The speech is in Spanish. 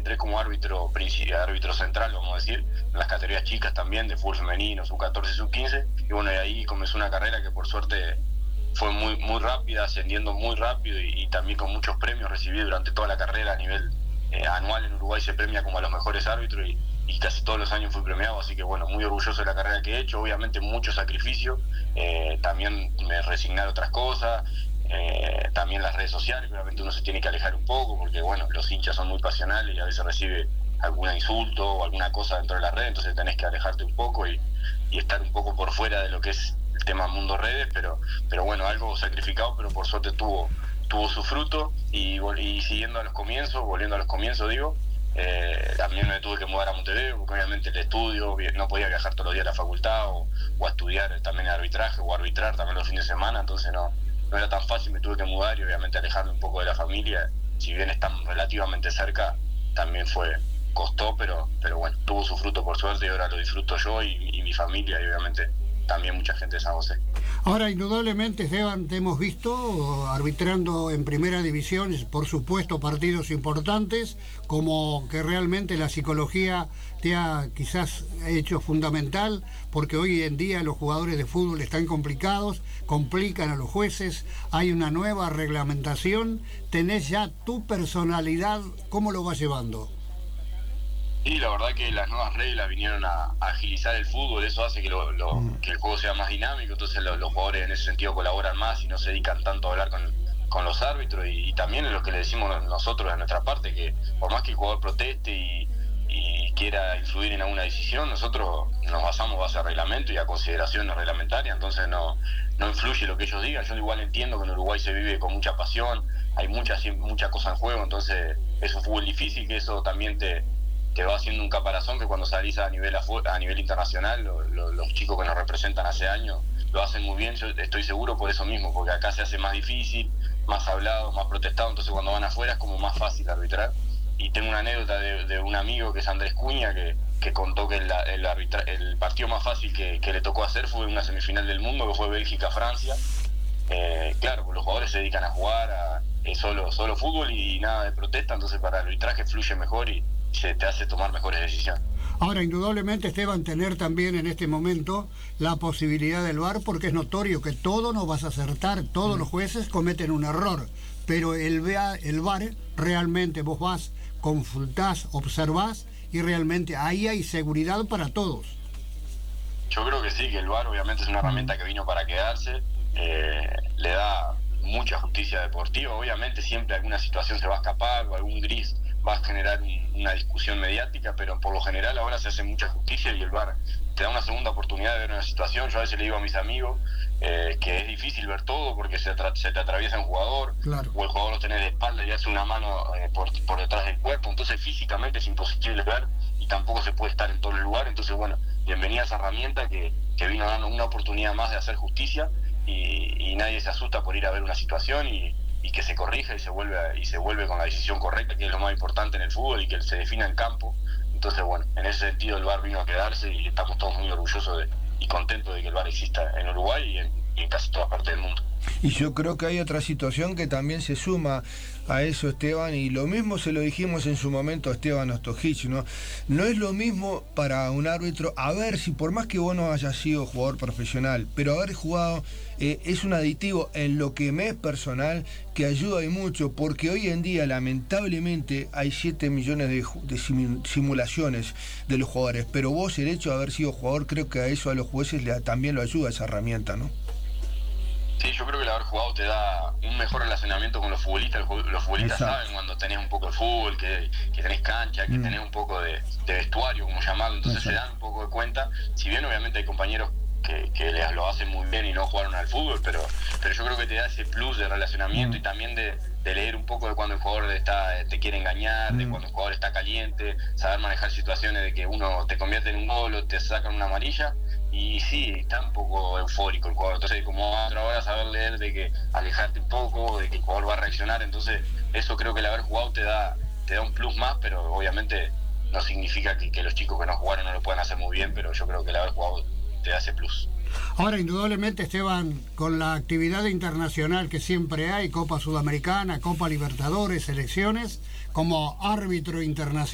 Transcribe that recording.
entré como árbitro central, vamos a decir, en las categorías chicas también, de fútbol femenino, sub-14, sub-15, y bueno, de ahí comenzó una carrera que por suerte fue muy, muy rápida, ascendiendo muy rápido y también con muchos premios recibí durante toda la carrera a nivel anual. En Uruguay se premia como a los mejores árbitros y casi todos los años fui premiado, así que bueno, muy orgulloso de la carrera que he hecho, obviamente mucho sacrificio, también me resigné a otras cosas, también las redes sociales, obviamente uno se tiene que alejar un poco porque bueno, los hinchas son muy pasionales y a veces recibe algún insulto o alguna cosa dentro de la red, entonces tenés que alejarte un poco y estar un poco por fuera de lo que es el tema mundo redes, pero bueno, algo sacrificado, pero por suerte tuvo su fruto y siguiendo volviendo a los comienzos digo, también me tuve que mudar a Montevideo porque obviamente el estudio, no podía viajar todos los días a la facultad o a estudiar también arbitraje o arbitrar también los fines de semana, entonces no era tan fácil, me tuve que mudar y obviamente alejarme un poco de la familia, si bien están relativamente cerca, también costó, pero bueno, tuvo su fruto por suerte y ahora lo disfruto yo y mi familia y obviamente también mucha gente de San José. Ahora, indudablemente, Esteban, te hemos visto arbitrando en primera división, por supuesto, partidos importantes, como que realmente la psicología te ha quizás hecho fundamental, porque hoy en día los jugadores de fútbol están complicados, complican a los jueces, hay una nueva reglamentación, tenés ya tu personalidad, ¿cómo lo vas llevando? Sí, la verdad que las nuevas reglas vinieron a agilizar el fútbol, eso hace que que el juego sea más dinámico, entonces los jugadores en ese sentido colaboran más y no se dedican tanto a hablar con los árbitros y también en lo que le decimos nosotros de nuestra parte, que por más que el jugador proteste y quiera influir en alguna decisión, nosotros nos basamos base a reglamento y a consideraciones reglamentarias, entonces no influye lo que ellos digan. Yo igual entiendo que en Uruguay se vive con mucha pasión, hay mucha cosa en juego, entonces es un fútbol difícil que eso también te va haciendo un caparazón que cuando salís a nivel internacional, los chicos que nos representan hace años lo hacen muy bien, yo estoy seguro por eso mismo, porque acá se hace más difícil, más hablado, más protestado, entonces cuando van afuera es como más fácil arbitrar. Y tengo una anécdota de un amigo que es Andrés Cuña, que contó que el partido más fácil que le tocó hacer fue una semifinal del mundo, que fue Bélgica-Francia. Claro, pues los jugadores se dedican a jugar a solo fútbol y nada de protesta, entonces para el arbitraje fluye mejor y se te hace tomar mejores decisiones. Ahora, indudablemente, Esteban, tener también en este momento la posibilidad del VAR, porque es notorio que todo no vas a acertar, todos los jueces cometen un error, pero el VAR realmente vos vas, consultás, observás y realmente ahí hay seguridad para todos. Yo creo que sí, que el VAR obviamente es una herramienta que vino para quedarse, le da mucha justicia deportiva, obviamente siempre alguna situación se va a escapar o algún gris va a generar una discusión mediática, pero por lo general ahora se hace mucha justicia y el VAR te da una segunda oportunidad de ver una situación. Yo a veces le digo a mis amigos que es difícil ver todo porque se te atraviesa un jugador, claro, o el jugador lo tenés de espalda y hace una mano por detrás del cuerpo, entonces físicamente es imposible ver y tampoco se puede estar en todo el lugar, entonces bueno, bienvenida a esa herramienta que vino dando una oportunidad más de hacer justicia y nadie se asusta por ir a ver una situación y que se corrija y se vuelve con la decisión correcta, que es lo más importante en el fútbol y que se defina en campo. Entonces bueno, en ese sentido el VAR vino a quedarse y estamos todos muy orgullosos y contentos de que el VAR exista en Uruguay y en casi todas partes del mundo. Y yo creo que hay otra situación que también se suma a eso, Esteban, y lo mismo se lo dijimos en su momento a Esteban Ostojich, ¿no? No es lo mismo para un árbitro, a ver si por más que vos no hayas sido jugador profesional, pero haber jugado es un aditivo en lo que me es personal, que ayuda y mucho, porque hoy en día lamentablemente hay 7 millones de simulaciones de los jugadores, pero vos el hecho de haber sido jugador, creo que a eso a los jueces también lo ayuda esa herramienta, ¿no? Sí, yo creo que el haber jugado te da un mejor relacionamiento con los futbolistas. Los futbolistas Exacto. Saben cuando tenés un poco de fútbol, que tenés cancha, que tenés un poco de vestuario, como llamarlo, entonces Exacto. Se dan un poco de cuenta. Si bien obviamente hay compañeros que lo hacen muy bien y no jugaron al fútbol, pero yo creo que te da ese plus de relacionamiento y también de leer un poco de cuando el jugador te quiere engañar, de cuando el jugador está caliente, saber manejar situaciones de que uno te convierte en un gol o te sacan una amarilla. Y sí, está un poco eufórico el jugador, entonces como ahora saber leer de que alejarte un poco, de que el jugador va a reaccionar, entonces eso creo que el haber jugado te da un plus más, pero obviamente no significa que los chicos que no jugaron no lo puedan hacer muy bien, pero yo creo que el haber jugado te da ese plus. Ahora, indudablemente, Esteban, con la actividad internacional que siempre hay, Copa Sudamericana, Copa Libertadores, selecciones, como árbitro internacional,